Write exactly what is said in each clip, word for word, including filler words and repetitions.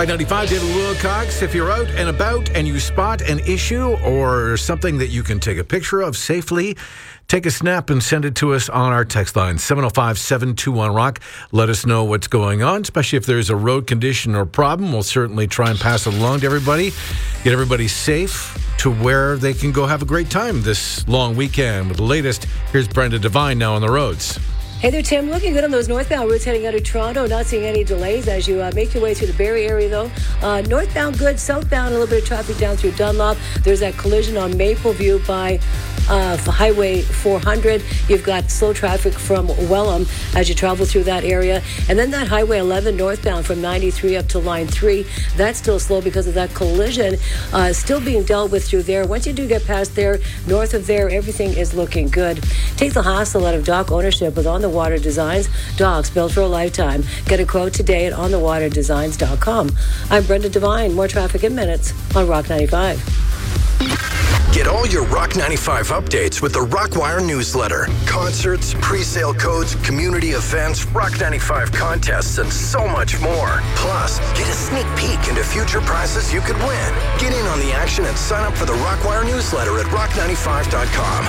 Rock ninety-five, David Wilcox. If you're out and about and you spot an issue or something that you can take a picture of safely, take a snap and send it to us on our text line, seven oh five, seven two one, rock. Let us know what's going on, especially if there's a road condition or problem. We'll certainly try and pass it along to everybody, get everybody safe to where they can go have a great time this long weekend. With the latest, here's Brenda Devine now on the roads. Hey there, Tim. Looking good on those northbound routes heading out of Toronto. Not seeing any delays as you uh, make your way through the Barrie area, though. Uh, northbound good. Southbound, a little bit of traffic down through Dunlop. There's that collision on Mapleview by uh, Highway four hundred. You've got slow traffic from Welham as you travel through that area. And then that Highway eleven northbound from ninety-three up to Line three. That's still slow because of that collision uh, still being dealt with through there. Once you do get past there, north of there, everything is looking good. Take the hassle out of dock ownership with On the Water Designs. Docks built for a lifetime. Get a quote today at on the water designs dot com. I'm Brenda Devine. More traffic in minutes on Rock ninety-five. Get all your Rock ninety-five updates with the Rockwire newsletter. Concerts, pre-sale codes, community events, Rock ninety-five contests, and so much more. Plus, get a sneak peek into future prizes you could win. Get in on the action and sign up for the Rockwire newsletter at rock ninety-five dot com.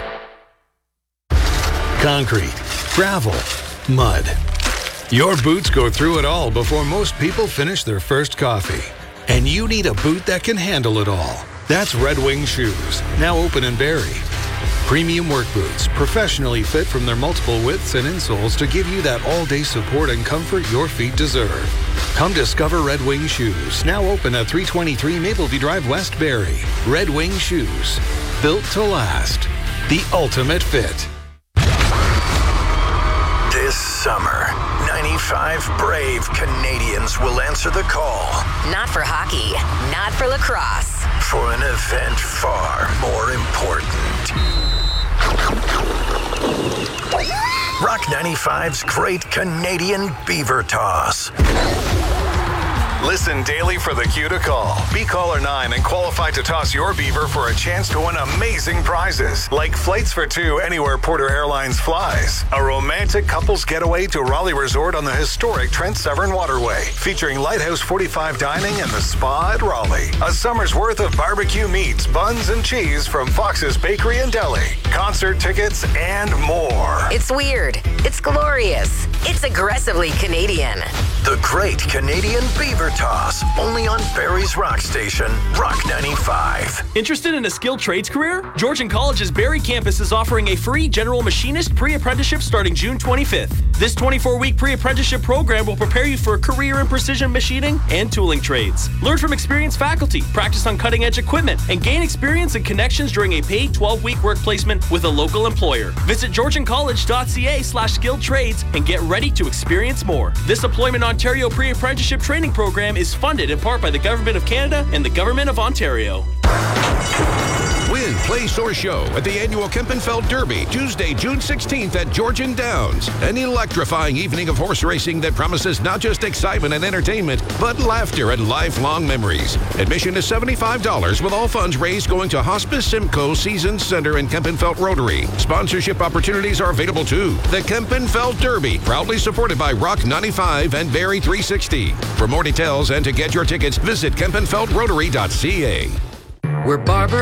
Concrete, gravel, mud. Your boots go through it all before most people finish their first coffee. And you need a boot that can handle it all. That's Red Wing Shoes, now open in Barrie. Premium work boots, professionally fit from their multiple widths and insoles to give you that all-day support and comfort your feet deserve. Come discover Red Wing Shoes, now open at three twenty-three Mapleview Drive, West Barrie. Red Wing Shoes, built to last. The ultimate fit. This summer, ninety-five brave Canadians will answer the call. Not for hockey, not for lacrosse. For an event far more important. Rock ninety-five's Great Canadian Beaver Toss. Listen daily for the cue to call. Be caller nine and qualify to toss your beaver for a chance to win amazing prizes, like flights for two anywhere Porter Airlines flies, a romantic couples getaway to Raleigh Resort on the historic Trent Severn Waterway, featuring Lighthouse forty-five dining and the spa at Raleigh, a summer's worth of barbecue meats, buns, and cheese from Fox's Bakery and Deli, concert tickets, and more. It's weird. It's glorious. It's aggressively Canadian. The Great Canadian Beaver Toss, only on Barrie's Rock Station, Rock ninety-five. Interested in a skilled trades career? Georgian College's Barrie campus is offering a free general machinist pre-apprenticeship starting June twenty-fifth. This twenty-four week pre-apprenticeship program will prepare you for a career in precision machining and tooling trades. Learn from experienced faculty, practice on cutting-edge equipment, and gain experience and connections during a paid twelve week work placement with a local employer. Visit georgian college dot c a slash skilled trades and get ready to experience more. This Employment Ontario pre-apprenticeship training program is funded in part by the Government of Canada and the Government of Ontario. Win, place, or show at the annual Kempenfeld Derby, Tuesday, June sixteenth at Georgian Downs. An electrifying evening of horse racing that promises not just excitement and entertainment, but laughter and lifelong memories. Admission is seventy-five dollars with all funds raised going to Hospice Simcoe Season Center and Kempenfeld Rotary. Sponsorship opportunities are available too. The Kempenfeld Derby, proudly supported by Rock ninety-five and Barrie three sixty. For more details and to get your tickets, visit kempenfeld rotary dot c a. We're Barber